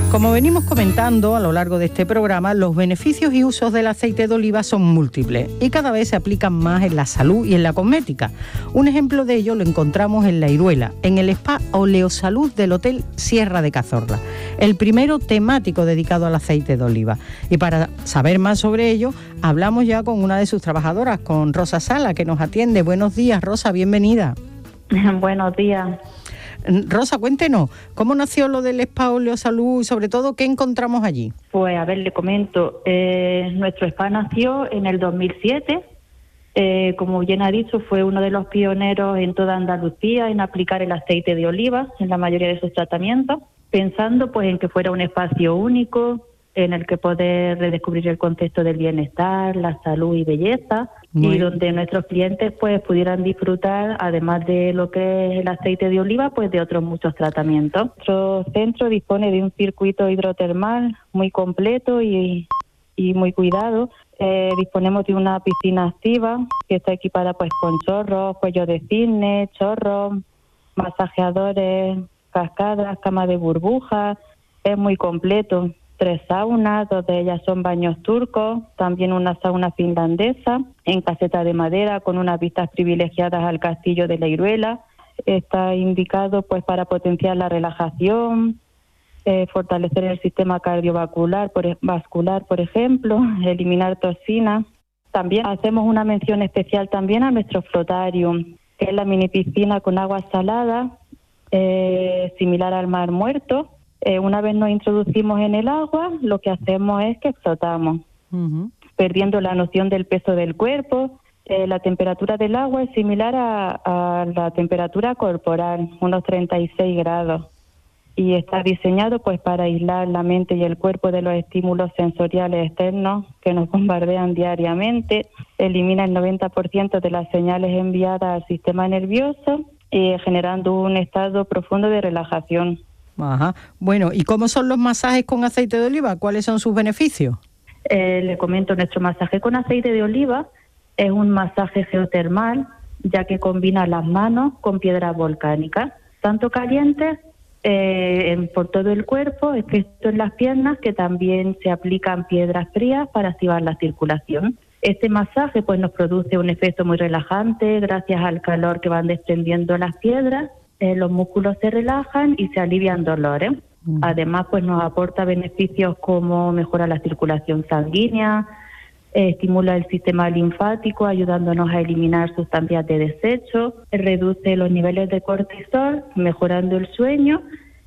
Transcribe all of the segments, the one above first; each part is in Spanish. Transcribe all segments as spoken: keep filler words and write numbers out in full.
Como venimos comentando a lo largo de este programa, los beneficios y usos del aceite de oliva son múltiples y cada vez se aplican más en la salud y en la cosmética. Un ejemplo de ello lo encontramos en La Iruela, en el spa Oleosalud del Hotel Sierra de Cazorla, el primero temático dedicado al aceite de oliva. Y para saber más sobre ello, hablamos ya con una de sus trabajadoras, con Rosa Sala, que nos atiende. Buenos días, Rosa, bienvenida. Buenos días. Rosa, cuéntenos, ¿cómo nació lo del spa Oleosalud y sobre todo qué encontramos allí? Pues a ver, le comento, eh, nuestro spa nació en el dos mil siete, eh, como bien ha dicho, fue uno de los pioneros en toda Andalucía en aplicar el aceite de oliva en la mayoría de sus tratamientos, pensando pues en que fuera un espacio único en el que poder redescubrir el concepto del bienestar, la salud y belleza, Muy... y donde nuestros clientes pues pudieran disfrutar, además de lo que es el aceite de oliva, pues de otros muchos tratamientos. Nuestro centro dispone de un circuito hidrotermal muy completo y, y muy cuidado. Eh, disponemos de una piscina activa que está equipada pues con chorros, cuello de cisne, chorros, masajeadores, cascadas, cama de burbujas. Es muy completo. Tres saunas, dos de ellas son baños turcos, también una sauna finlandesa en caseta de madera con unas vistas privilegiadas al castillo de La Iruela. Está indicado pues para potenciar la relajación, eh, fortalecer el sistema cardiovascular, por, vascular, por ejemplo, eliminar toxinas. También hacemos una mención especial también a nuestro flotarium, que es la mini piscina con agua salada, eh, similar al Mar Muerto. Eh, una vez nos introducimos en el agua, lo que hacemos es que flotamos, uh-huh. perdiendo la noción del peso del cuerpo. Eh, la temperatura del agua es similar a, a la temperatura corporal, unos treinta y seis grados. Y está diseñado pues para aislar la mente y el cuerpo de los estímulos sensoriales externos que nos bombardean diariamente. Elimina el noventa por ciento de las señales enviadas al sistema nervioso, eh, generando un estado profundo de relajación. Ajá. Bueno, ¿y cómo son los masajes con aceite de oliva? ¿Cuáles son sus beneficios? Eh, le comento, nuestro masaje con aceite de oliva es un masaje geotermal, ya que combina las manos con piedras volcánicas, tanto calientes eh, en, por todo el cuerpo, excepto en las piernas, que también se aplican piedras frías para activar la circulación. Este masaje pues nos produce un efecto muy relajante gracias al calor que van desprendiendo las piedras. Eh, los músculos se relajan y se alivian dolores. Mm. Además, pues nos aporta beneficios como mejora la circulación sanguínea, eh, estimula el sistema linfático, ayudándonos a eliminar sustancias de desecho, reduce los niveles de cortisol, mejorando el sueño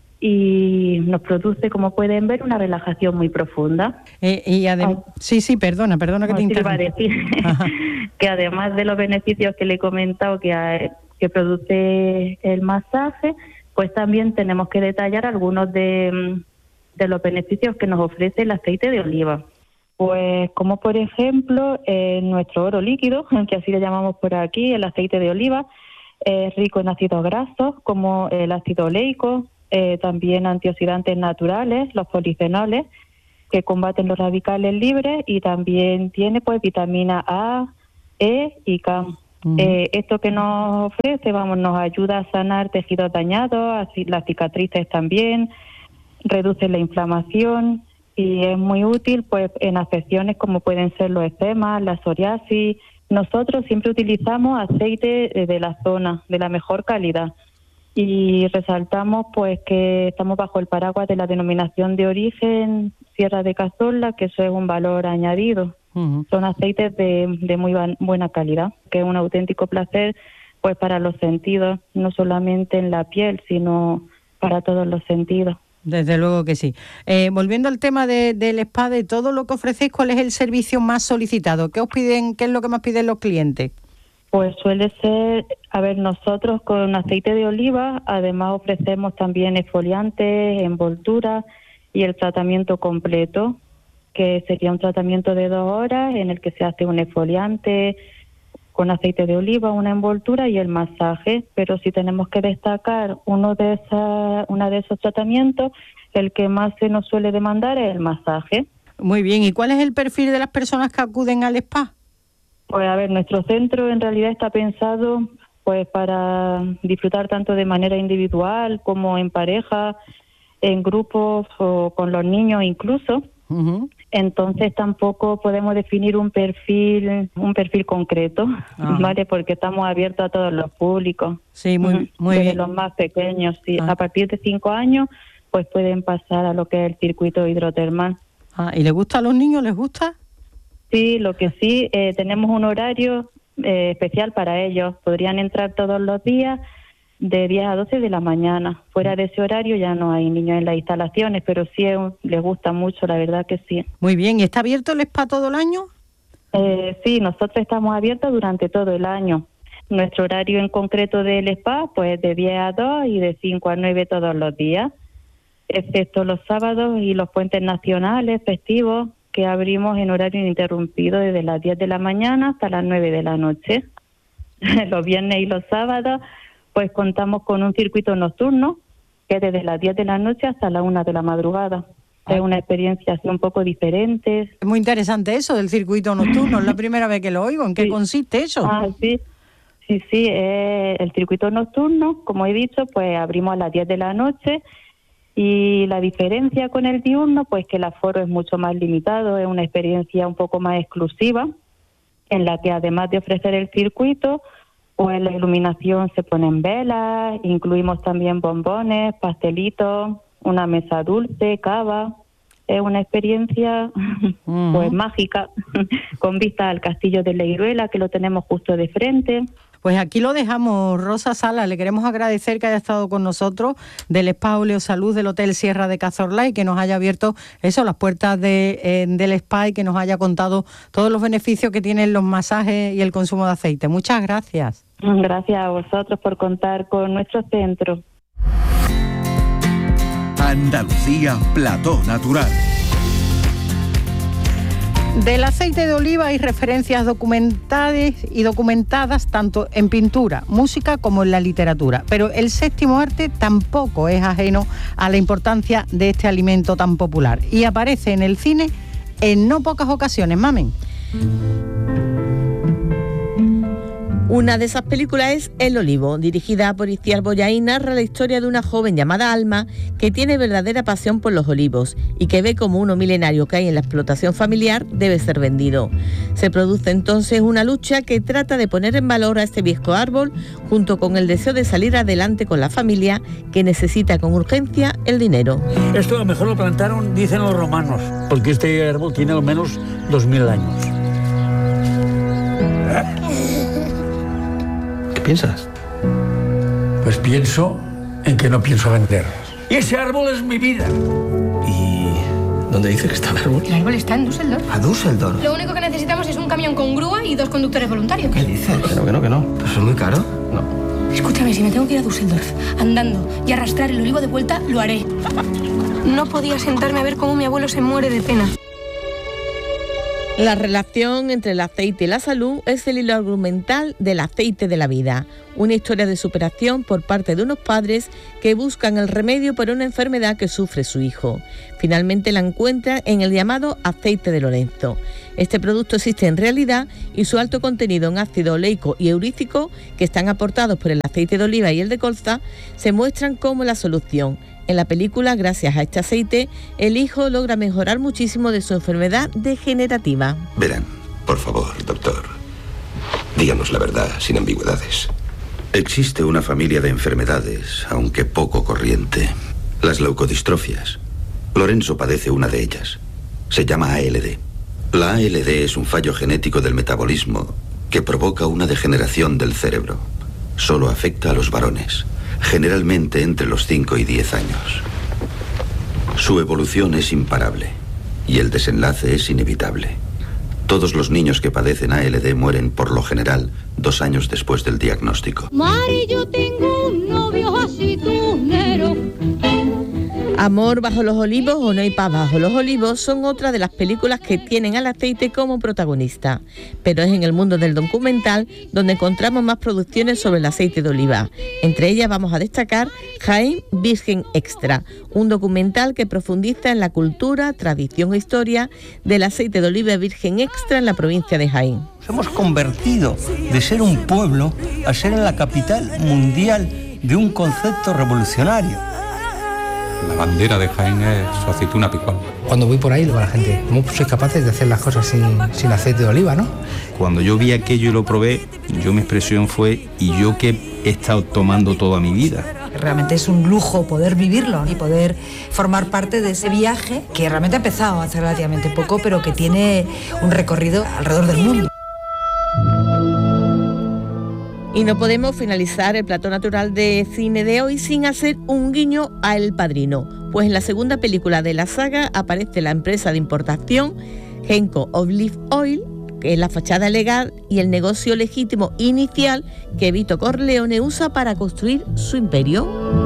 y nos produce, como pueden ver, una relajación muy profunda. Eh, y además, oh, sí, sí, perdona, perdona que te interrumpa. Iba a decir que además de los beneficios que le he comentado que hay, que produce el masaje, pues también tenemos que detallar algunos de, de los beneficios que nos ofrece el aceite de oliva. Pues como por ejemplo, eh, nuestro oro líquido, que así le llamamos por aquí, el aceite de oliva, es rico en ácidos grasos como el ácido oleico, eh, también antioxidantes naturales, los polifenoles, que combaten los radicales libres, y también tiene pues vitamina A, E y K. Uh-huh. Eh, esto que nos ofrece, vamos, nos ayuda a sanar tejidos dañados, así las cicatrices también, reduce la inflamación y es muy útil pues en afecciones como pueden ser los eczemas, la psoriasis. Nosotros siempre utilizamos aceite de la zona, de la mejor calidad, y resaltamos pues que estamos bajo el paraguas de la denominación de origen Sierra de Cazorla, que eso es un valor añadido. Uh-huh. Son aceites de, de muy van, buena calidad, que es un auténtico placer pues para los sentidos, no solamente en la piel, sino para todos los sentidos. Desde luego que sí. Eh, volviendo al tema de, del spa, de todo lo que ofrecéis, ¿cuál es el servicio más solicitado? ¿Qué os piden? ¿Qué es lo que más piden los clientes? Pues suele ser, a ver, nosotros con aceite de oliva, además ofrecemos también exfoliantes, envolturas y el tratamiento completo, que sería un tratamiento de dos horas en el que se hace un exfoliante con aceite de oliva, una envoltura y el masaje. Pero si tenemos que destacar uno de esa, una de esos tratamientos, el que más se nos suele demandar es el masaje. Muy bien, ¿y cuál es el perfil de las personas que acuden al spa? Pues a ver, nuestro centro en realidad está pensado pues para disfrutar tanto de manera individual como en pareja. en grupos o con los niños incluso. Uh-huh. Entonces tampoco podemos definir un perfil un perfil concreto, uh-huh. ¿vale? Porque estamos abiertos a todos los públicos. Sí, muy, uh-huh. muy Desde bien. los más pequeños, sí. Uh-huh. A partir de cinco años, pues pueden pasar a lo que es el circuito hidrotermal. Ah, ¿y les gusta a los niños? ¿Les gusta? Sí, lo que sí, eh, tenemos un horario eh, especial para ellos. Podrían entrar todos los días de diez a doce de la mañana. Fuera de ese horario ya no hay niños en las instalaciones, pero sí es, les gusta mucho, la verdad que sí. Muy bien, ¿y está abierto el spa todo el año? Eh, sí, nosotros estamos abiertos durante todo el año. Nuestro horario en concreto del spa, pues de diez a dos y de cinco a nueve todos los días, excepto los sábados y los puentes nacionales, festivos, que abrimos en horario ininterrumpido desde las diez de la mañana hasta las nueve de la noche. Los viernes y los sábados pues contamos con un circuito nocturno que es desde las diez de la noche hasta la una de la madrugada. Es una experiencia así un poco diferente. Es muy interesante eso del circuito nocturno, es la primera vez que lo oigo. ¿En qué sí. consiste eso? Ah, sí, sí, sí, eh, el circuito nocturno, como he dicho, pues abrimos a las diez de la noche. Y la diferencia con el diurno, pues que el aforo es mucho más limitado, es una experiencia un poco más exclusiva, en la que además de ofrecer el circuito, pues la iluminación se pone en velas, incluimos también bombones, pastelitos, una mesa dulce, cava. Es una experiencia uh-huh. pues mágica, con vista al castillo de Leiruela, que lo tenemos justo de frente. Pues aquí lo dejamos, Rosa Sala. Le queremos agradecer que haya estado con nosotros del Spa Oleosalud del Hotel Sierra de Cazorla y que nos haya abierto eso, las puertas de, eh, del spa y que nos haya contado todos los beneficios que tienen los masajes y el consumo de aceite. Muchas gracias. Gracias a vosotros por contar con nuestro centro. Andalucía, plató natural. Del aceite de oliva hay referencias documentadas y documentadas tanto en pintura, música como en la literatura, pero el séptimo arte tampoco es ajeno a la importancia de este alimento tan popular y aparece en el cine en no pocas ocasiones, mamen. Una de esas películas es El Olivo, dirigida por Itziar Boyá, y narra la historia de una joven llamada Alma que tiene verdadera pasión por los olivos y que ve como uno milenario que hay en la explotación familiar debe ser vendido. Se produce entonces una lucha que trata de poner en valor a este viejo árbol junto con el deseo de salir adelante con la familia que necesita con urgencia el dinero. Esto a lo mejor lo plantaron, dicen los romanos, porque este árbol tiene al menos dos mil años. ¿Qué piensas? Pues pienso en que no pienso vender. Y ese árbol es mi vida. ¿Y dónde dice que está el árbol? El árbol está en Düsseldorf. ¿A Düsseldorf? Lo único que necesitamos es un camión con grúa y dos conductores voluntarios. ¿Qué dices? Que no, que no, que no. ¿Pero es muy caro? No. Escúchame, si me tengo que ir a Düsseldorf andando y arrastrar el olivo de vuelta, lo haré. No podía sentarme a ver cómo mi abuelo se muere de pena. La relación entre el aceite y la salud es el hilo argumental del aceite de la vida, una historia de superación por parte de unos padres que buscan el remedio para una enfermedad que sufre su hijo. Finalmente la encuentran en el llamado aceite de Lorenzo. Este producto existe en realidad y su alto contenido en ácido oleico y eurícico, que están aportados por el aceite de oliva y el de colza, se muestran como la solución. En la película, gracias a este aceite, el hijo logra mejorar muchísimo de su enfermedad degenerativa. Verán, por favor, doctor, díganos la verdad sin ambigüedades. Existe una familia de enfermedades, aunque poco corriente, las leucodistrofias. Lorenzo padece una de ellas. Se llama A L D. La A L D es un fallo genético del metabolismo que provoca una degeneración del cerebro. Solo afecta a los varones, generalmente entre los cinco y diez años. Su evolución es imparable y el desenlace es inevitable. Todos los niños que padecen A L D mueren por lo general dos años después del diagnóstico. Mari, yo tengo un novio aceitunero. Amor bajo los olivos o No hay paz bajo los olivos son otra de las películas que tienen al aceite como protagonista, pero es en el mundo del documental donde encontramos más producciones sobre el aceite de oliva. Entre ellas vamos a destacar Jaén Virgen Extra, un documental que profundiza en la cultura, tradición e historia del aceite de oliva virgen extra en la provincia de Jaén. Nos hemos convertido de ser un pueblo a ser en la capital mundial de un concepto revolucionario. La bandera de Jaén es su aceituna picual. Cuando voy por ahí, le digo a la gente, ¿cómo sois capaces de hacer las cosas sin, sin aceite de oliva, no? Cuando yo vi aquello y lo probé, yo mi expresión fue, ¿y yo qué he estado tomando toda mi vida? Realmente es un lujo poder vivirlo y poder formar parte de ese viaje que realmente ha empezado hace relativamente poco, pero que tiene un recorrido alrededor del mundo. Y no podemos finalizar el plató natural de cine de hoy sin hacer un guiño a El Padrino, pues en la segunda película de la saga aparece la empresa de importación Genco Olive Oil, que es la fachada legal y el negocio legítimo inicial que Vito Corleone usa para construir su imperio.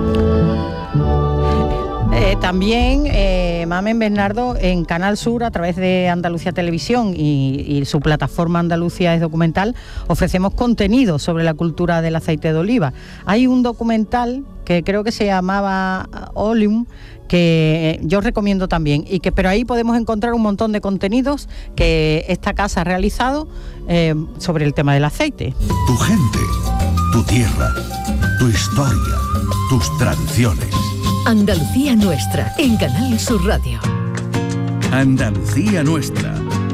Eh, también, eh, Mamen Bernardo, en Canal Sur, a través de Andalucía Televisión y, y su plataforma Andalucía es Documental, ofrecemos contenido sobre la cultura del aceite de oliva. Hay un documental que creo que se llamaba Oleum, que yo recomiendo también, y que pero ahí podemos encontrar un montón de contenidos que esta casa ha realizado eh, sobre el tema del aceite. Tu gente, tu tierra, tu historia, tus tradiciones. Andalucía Nuestra, en Canal Sur Radio. Andalucía Nuestra,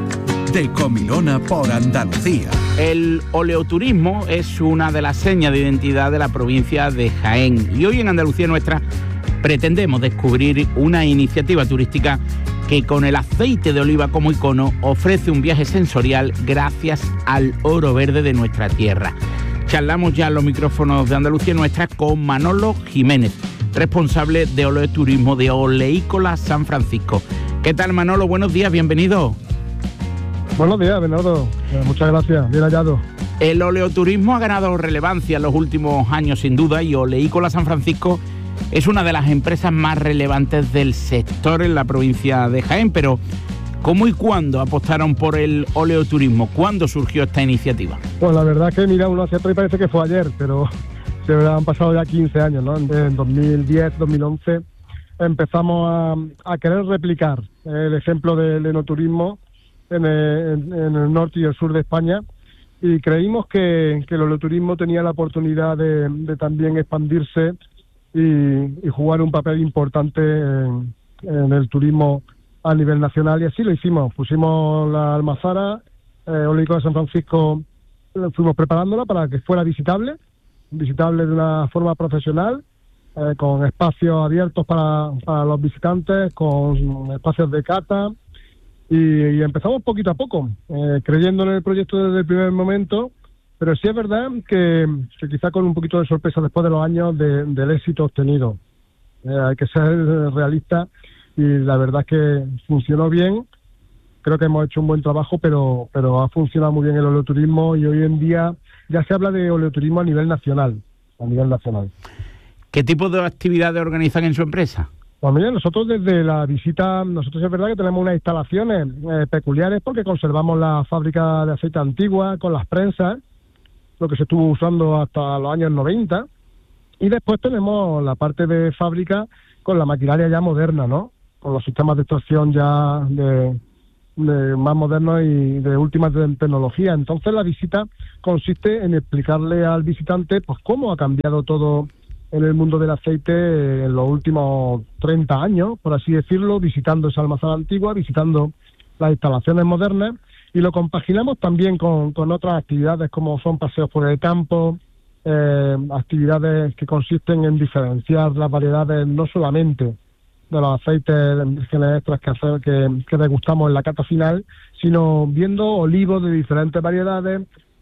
de Comilona por Andalucía. El oleoturismo es una de las señas de identidad de la provincia de Jaén. Y hoy en Andalucía Nuestra pretendemos descubrir una iniciativa turística que con el aceite de oliva como icono ofrece un viaje sensorial gracias al oro verde de nuestra tierra. Charlamos ya en los micrófonos de Andalucía Nuestra con Manolo Jiménez, responsable de oleoturismo de Oleícola San Francisco. ¿Qué tal, Manolo? Buenos días, bienvenido. Buenos días, Bernardo. Eh, muchas gracias, bien hallado. El oleoturismo ha ganado relevancia en los últimos años, sin duda, y Oleícola San Francisco es una de las empresas más relevantes del sector en la provincia de Jaén. Pero, ¿cómo y cuándo apostaron por el oleoturismo? ¿Cuándo surgió esta iniciativa? Pues la verdad que, mira, uno hacia atrás y parece que fue ayer, pero se han pasado ya quince años, ¿no? En dos mil diez, dos mil once empezamos a, a querer replicar el ejemplo del enoturismo en el, en, en el norte y el sur de España, y creímos que, que el oleoturismo tenía la oportunidad de, de también expandirse y, y jugar un papel importante en, en el turismo a nivel nacional, y así lo hicimos. Pusimos la almazara, eh, Oleícola San Francisco, fuimos preparándola para que fuera visitable, visitable de una forma profesional, eh, con espacios abiertos para, para los visitantes, con espacios de cata, y, y empezamos poquito a poco, eh, creyendo en el proyecto desde el primer momento, pero sí es verdad que, que quizá con un poquito de sorpresa después de los años de, del éxito obtenido. Eh, hay que ser realista, y la verdad es que funcionó bien. Creo que hemos hecho un buen trabajo, pero pero ha funcionado muy bien el oleoturismo, y hoy en día ya se habla de oleoturismo a nivel nacional, a nivel nacional. ¿Qué tipo de actividades organizan en su empresa? Pues mira, nosotros desde la visita, nosotros es verdad que tenemos unas instalaciones eh, peculiares, porque conservamos la fábrica de aceite antigua con las prensas, lo que se estuvo usando hasta los años noventa, y después tenemos la parte de fábrica con la maquinaria ya moderna, ¿no? Con los sistemas de extracción ya de... De más modernos y de última tecnología. Entonces la visita consiste en explicarle al visitante pues cómo ha cambiado todo en el mundo del aceite en los últimos treinta años, por así decirlo, visitando esa almazara antigua, visitando las instalaciones modernas, y lo compaginamos también con, con otras actividades como son paseos por el campo, eh, actividades que consisten en diferenciar las variedades no solamente de los aceites vírgenes extras que, hacer, que, que degustamos en la cata final, sino viendo olivos de diferentes variedades,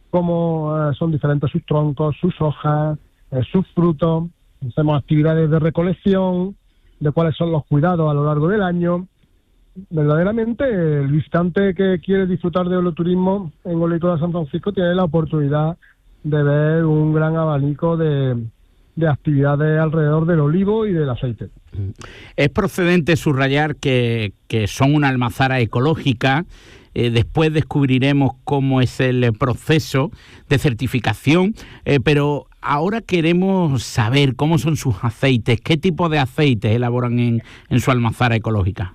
cómo eh, son diferentes sus troncos, sus hojas, eh, sus frutos. Hacemos actividades de recolección, de cuáles son los cuidados a lo largo del año. Verdaderamente, el visitante que quiere disfrutar de oleoturismo en Oleícola San Francisco tiene la oportunidad de ver un gran abanico de, de actividades alrededor del olivo y del aceite. Es procedente subrayar que, que son una almazara ecológica. Eh, después descubriremos cómo es el proceso de certificación, eh, pero ahora queremos saber cómo son sus aceites, qué tipo de aceites elaboran en, en su almazara ecológica.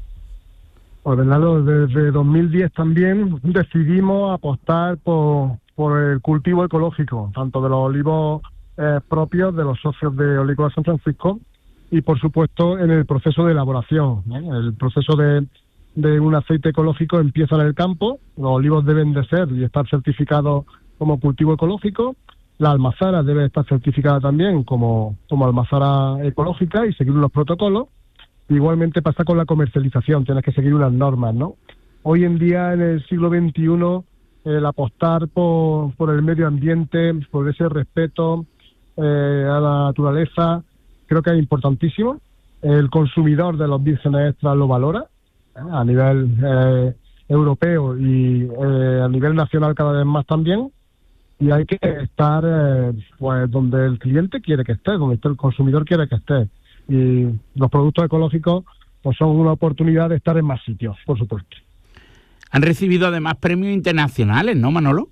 Pues Bernardo, desde dos mil diez también decidimos apostar por, por el cultivo ecológico, tanto de los olivos eh, propios de los socios de Oleícola San Francisco, y por supuesto en el proceso de elaboración, ¿eh? El proceso de, de un aceite ecológico empieza en el campo, los olivos deben de ser y estar certificados como cultivo ecológico, la almazara debe estar certificada también como, como almazara ecológica y seguir unos protocolos. Igualmente pasa con la comercialización, tienes que seguir unas normas, ¿no? Hoy en día, en el siglo veintiuno, el apostar por, por el medio ambiente, por ese respeto eh, a la naturaleza, creo que es importantísimo. El consumidor de los vírgenes extras lo valora, ¿eh? A nivel eh, europeo y eh, a nivel nacional cada vez más también. Y hay que estar eh, pues donde el cliente quiere que esté, donde el consumidor quiere que esté. Y los productos ecológicos pues son una oportunidad de estar en más sitios, por supuesto. Han recibido además premios internacionales, ¿no, Manolo?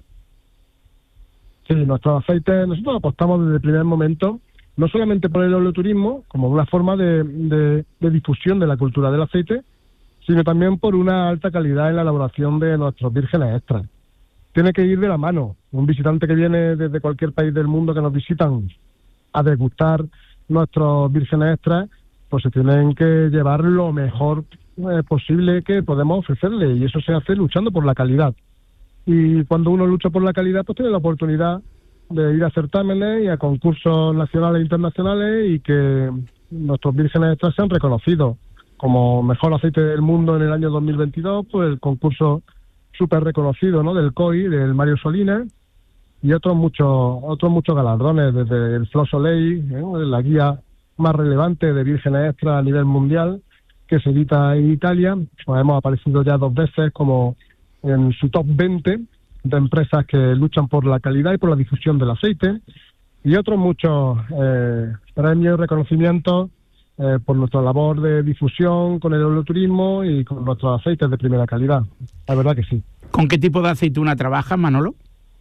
Sí, nuestros aceites, nosotros apostamos desde el primer momento, no solamente por el oleoturismo, como una forma de, de, de difusión de la cultura del aceite, sino también por una alta calidad en la elaboración de nuestros vírgenes extras. Tiene que ir de la mano. Un visitante que viene desde cualquier país del mundo que nos visitan a degustar nuestros vírgenes extras, pues se tienen que llevar lo mejor eh, posible que podemos ofrecerle, y eso se hace luchando por la calidad. Y cuando uno lucha por la calidad, pues tiene la oportunidad de ir a certámenes y a concursos nacionales e internacionales y que nuestros vírgenes extras sean reconocidos como mejor aceite del mundo en el año dos mil veintidós, pues el concurso súper reconocido, ¿no?, del C O I, del Mario Solina, y otros muchos otros muchos galardones, desde el Flo Soleil, ¿eh?, la guía más relevante de vírgenes extras a nivel mundial, que se edita en Italia. Pues hemos aparecido ya dos veces como en su top veinte de empresas que luchan por la calidad y por la difusión del aceite, y otros muchos eh, premios y reconocimientos eh, por nuestra labor de difusión con el oleoturismo y con nuestros aceites de primera calidad. La verdad que sí. ¿Con qué tipo de aceituna trabajas, Manolo?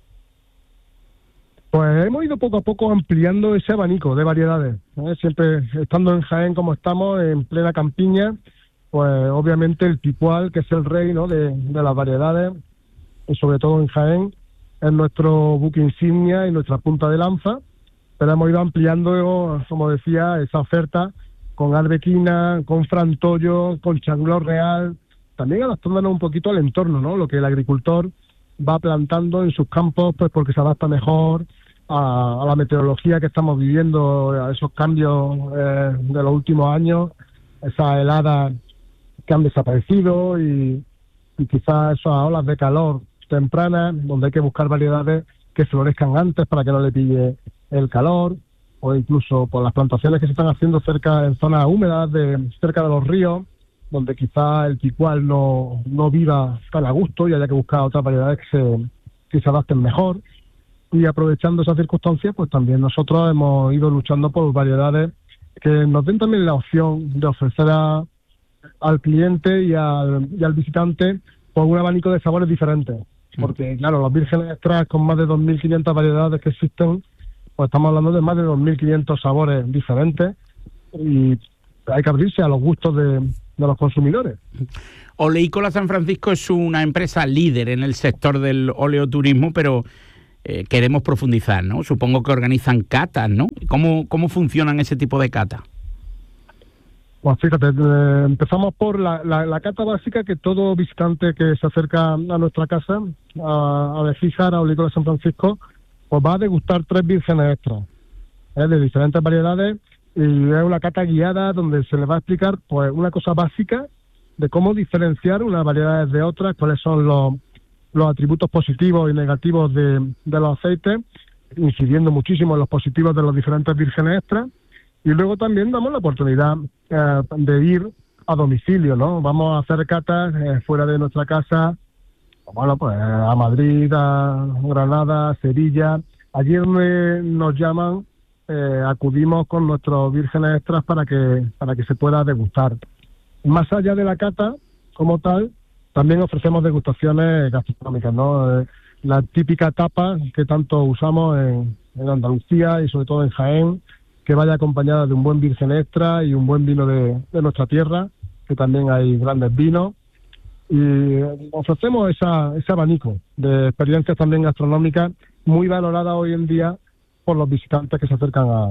Pues hemos ido poco a poco ampliando ese abanico de variedades, ¿eh? Siempre estando en Jaén como estamos, en plena campiña, pues obviamente el picual, que es el rey, ¿no?, de, de las variedades, y sobre todo en Jaén, es nuestro buque insignia y nuestra punta de lanza, pero hemos ido ampliando, como decía, esa oferta con arbequina, con frantollo, con changlor real, también adaptándonos un poquito al entorno, ¿no?, lo que el agricultor va plantando en sus campos, pues porque se adapta mejor a, a la meteorología que estamos viviendo, a esos cambios eh, de los últimos años, esas heladas que han desaparecido y, y quizás esas olas de calor tempranas, donde hay que buscar variedades que florezcan antes para que no le pille el calor, o incluso por las plantaciones que se están haciendo cerca, en zonas húmedas, de cerca de los ríos, donde quizá el picual no, no viva tan a gusto y haya que buscar otras variedades que se, que se adapten mejor. Y aprovechando esas circunstancias, pues también nosotros hemos ido luchando por variedades que nos den también la opción de ofrecer a, al cliente y al, y al visitante por un abanico de sabores diferentes. Porque, claro, los vírgenes extras, con más de dos mil quinientas variedades que existen, pues estamos hablando de más de dos mil quinientos sabores diferentes, y hay que abrirse a los gustos de, de los consumidores. Oleícola San Francisco es una empresa líder en el sector del oleoturismo, pero eh, queremos profundizar, ¿no? Supongo que organizan catas, ¿no? ¿Cómo, cómo funcionan ese tipo de catas? Pues fíjate, eh, empezamos por la, la, la cata básica, que todo visitante que se acerca a nuestra casa, a, a Bejíjar, a Oleícola San Francisco, pues va a degustar tres vírgenes extras, ¿eh?, de diferentes variedades, y es una cata guiada donde se le va a explicar pues una cosa básica de cómo diferenciar unas variedades de otras, cuáles son los, los atributos positivos y negativos de, de los aceites, incidiendo muchísimo en los positivos de los diferentes vírgenes extras. Y luego también damos la oportunidad eh, de ir a domicilio, ¿no? Vamos a hacer catas eh, fuera de nuestra casa, bueno, pues a Madrid, a Granada, a Sevilla. Allí donde nos llaman, eh, acudimos con nuestros vírgenes extras para que para que se pueda degustar. Más allá de la cata como tal, también ofrecemos degustaciones gastronómicas, ¿no? Eh, la típica tapa que tanto usamos en, en Andalucía y sobre todo en Jaén, que vaya acompañada de un buen virgen extra y un buen vino de, de nuestra tierra, que también hay grandes vinos. Y ofrecemos esa, ese abanico de experiencias también gastronómicas muy valoradas hoy en día por los visitantes que se acercan a,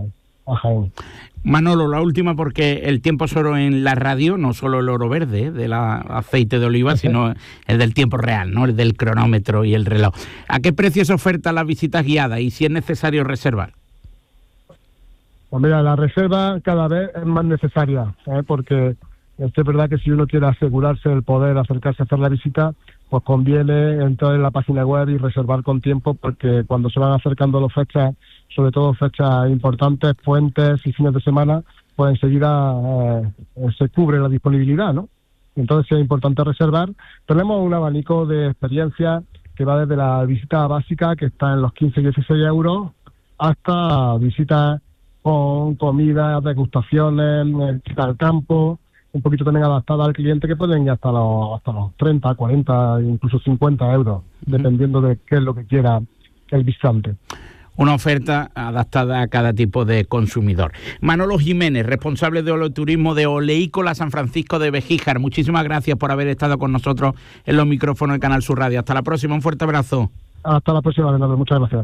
a Jaén. Manolo, la última, porque el tiempo es oro en la radio, no solo el oro verde ¿eh? del aceite de oliva, sino el del tiempo real, ¿no? El del cronómetro y el reloj. ¿A qué precio se ofertan las visitas guiadas y si es necesario reservar? Pues mira, la reserva cada vez es más necesaria, ¿eh? Porque es verdad que si uno quiere asegurarse el poder acercarse a hacer la visita, pues conviene entrar en la página web y reservar con tiempo, porque cuando se van acercando las fechas, sobre todo fechas importantes, puentes y fines de semana, pues enseguida eh, se cubre la disponibilidad, ¿no? Entonces sí es importante reservar. Tenemos un abanico de experiencias que va desde la visita básica, que está en los quince y dieciséis euros, hasta visitas con comida, degustaciones, visita al campo, un poquito también adaptada al cliente, que pueden ir hasta los, hasta los treinta, cuarenta, incluso cincuenta euros, dependiendo de qué es lo que quiera el visitante. Una oferta adaptada a cada tipo de consumidor. Manolo Jiménez, responsable de Oleoturismo de Oleícola San Francisco de Bejíjar. Muchísimas gracias por haber estado con nosotros en los micrófonos de Canal Sur Radio. Hasta la próxima, un fuerte abrazo. Hasta la próxima, Leonardo. Muchas gracias.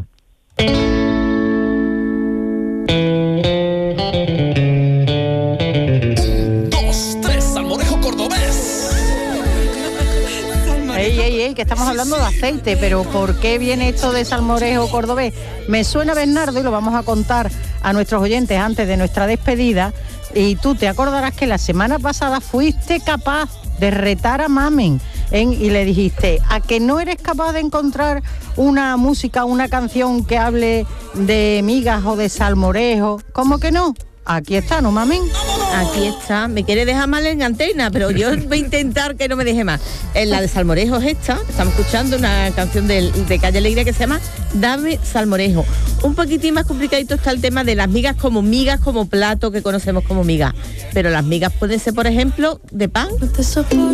Ey, ey, ey, que estamos hablando de aceite, pero ¿por qué viene esto de salmorejo cordobés? Me suena, Bernardo, y lo vamos a contar a nuestros oyentes antes de nuestra despedida. Y tú te acordarás que la semana pasada fuiste capaz de retar a Mamen en, y le dijiste, ¿a que no eres capaz de encontrar una música, una canción que hable de migas o de salmorejo? ¿Cómo que no? Aquí está, ¿no, Mamen? Aquí está. Me quiere dejar mal en antena, pero yo voy a intentar que no me deje más. En la de salmorejo es esta. Estamos escuchando una canción de, de Calle Alegría que se llama Dame Salmorejo. Un poquitín más complicadito está el tema de las migas como migas, como plato que conocemos como migas. Pero las migas pueden ser, por ejemplo, de pan.